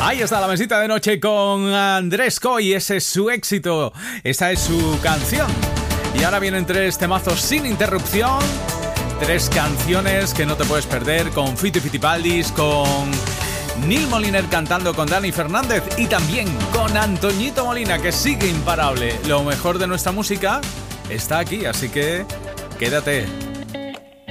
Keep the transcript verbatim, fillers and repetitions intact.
Ahí está la mesita de noche con Andrés Coy, ese es su éxito, esa es su canción. Y ahora vienen tres temazos sin interrupción, tres canciones que no te puedes perder, con Fito y Fitipaldis, con Neil Moliner cantando con Dani Fernández y también con Antoñito Molina, que sigue imparable. Lo mejor de nuestra música está aquí, así que quédate.